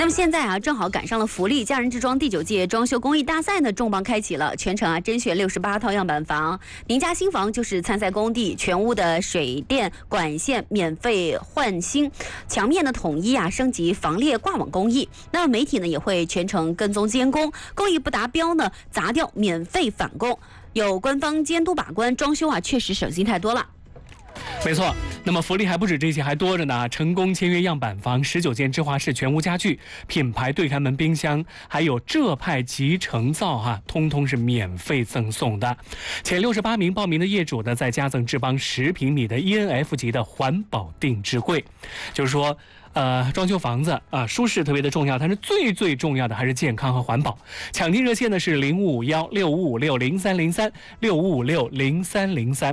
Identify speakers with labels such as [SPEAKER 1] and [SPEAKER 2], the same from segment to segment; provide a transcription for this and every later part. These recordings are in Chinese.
[SPEAKER 1] 现在正好赶上了福利，家人之庄第9届装修公益大赛呢重磅开启了，全程甄选68套样板房，您家新房就是参赛工地，全屋的水电管线免费换新，墙面的统一升级防裂挂网工艺。那媒体呢也会全程跟踪监工，工艺不达标呢砸掉免费返工，有官方监督把关，装修确实省心太多了。
[SPEAKER 2] 没错，那么福利还不止这些，还多着呢。成功签约样板房19件芝华士全屋家具、品牌对开门冰箱，还有浙派集成灶通通是免费赠送的。前68名报名的业主呢，再加赠志邦10平米的 ENF 级的环保定制柜。就是说装修房子舒适特别的重要，但是最重要的还是健康和环保。抢订热线呢是055165560303 65560303。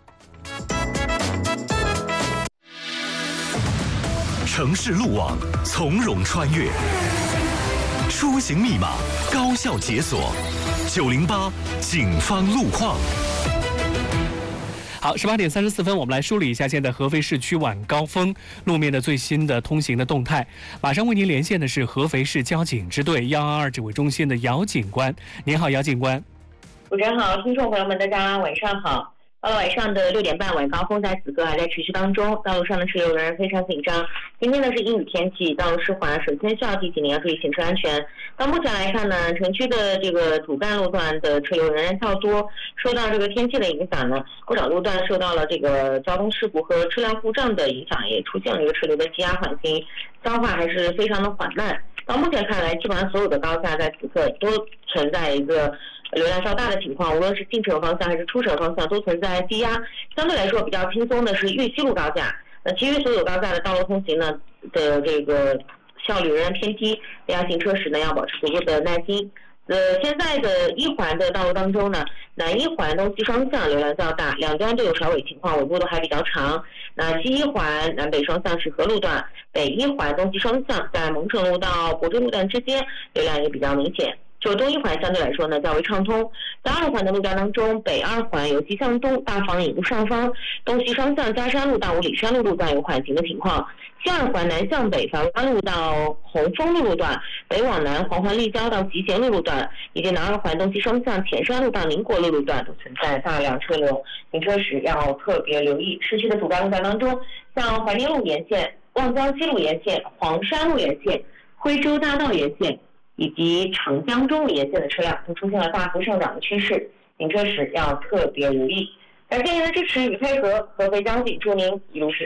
[SPEAKER 3] 城市路网从容穿越，出行密码高效解锁，908警方路况。
[SPEAKER 2] 好，18点34分，我们来梳理一下现在合肥市区晚高峰路面的最新的通行的动态。马上为您连线的是合肥市交警支队122指挥中心的姚警官。您好，姚警官。
[SPEAKER 4] 主持人好，听众朋友们，大家晚上好。到了晚上的6点半，晚高峰在此刻还在持续当中，道路上的车流仍然非常紧张。今天呢是阴雨天气，道路湿滑，首先需要提醒您要注意行车安全。到目前来看呢，城区的这个主干路段的车流仍然较多，受到这个天气的影响呢，不少路段受到了这个交通事故和车辆故障的影响，也出现了一个车流的积压缓行，消化还是非常的缓慢。到目前看来，基本上所有的高架在此刻都存在一个流量较大的情况，无论是进城方向还是出城方向都存在积压。相对来说比较轻松的是粤西路高架，其余所有高架的道路通行呢的这个效率仍然偏低，大家行车时呢要保持足够的耐心。现在的1环的道路当中呢，南1环东西双向流量较大，两端都有甩尾情况，尾部都还比较长。那西1环南北双向是合路段，北1环东西双向在蒙城路到亳州路段之间流量也比较明显。就东1环相对来说呢较为畅通，在2环的路段当中，北2环由西向东大房引路上方，东西双向嘉山路到五里山路路段有缓行的情况。西2环南向北樊湾路到红枫路路段，北往南黄环立交到集贤路路段，以及南2环东西双向浅山路到宁国路路段都存在大量车流，行车时要特别留意。市区的主干路段当中，像怀宁路沿线、望江西路沿线、黄山路沿线、徽州大道沿线以及长江中路沿线的车辆都出现了大幅上涨的趋势，行车时要特别留意。感谢您的支持与配合，合肥交警祝您一路顺